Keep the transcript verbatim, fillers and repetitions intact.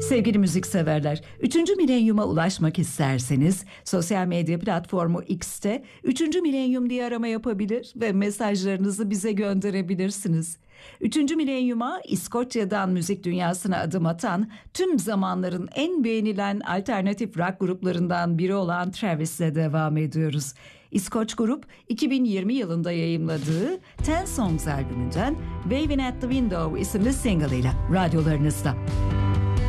Sevgili müzikseverler, üçüncü milenyuma ulaşmak isterseniz sosyal medya platformu X'te üçüncü milenyum diye arama yapabilir ve mesajlarınızı bize gönderebilirsiniz. üçüncü milenyuma İskoçya'dan müzik dünyasına adım atan tüm zamanların en beğenilen alternatif rock gruplarından biri olan Travis'le devam ediyoruz. İskoç grup iki bin yirmi yılında yayımladığı Ten Songs albümünden Waving at the Window isimli single ile radyolarınızda.